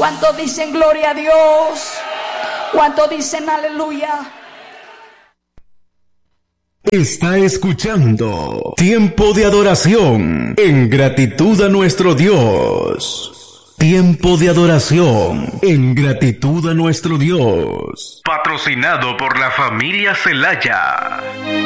¿Cuántos dicen gloria a Dios? ¿Cuántos dicen aleluya? Está escuchando Tiempo de Adoración en gratitud a nuestro Dios. Tiempo de adoración en gratitud a nuestro Dios. Patrocinado por la familia Celaya.